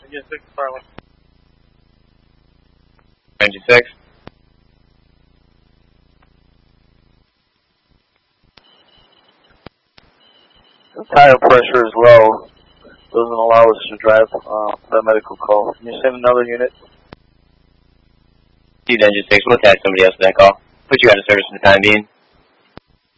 Engine 6, Starling. Engine 6. The tire pressure is low. Doesn't allow us to drive the medical call. Can you send another unit? Engine 6, we'll attach somebody else to that call. Put you out of service for the time being.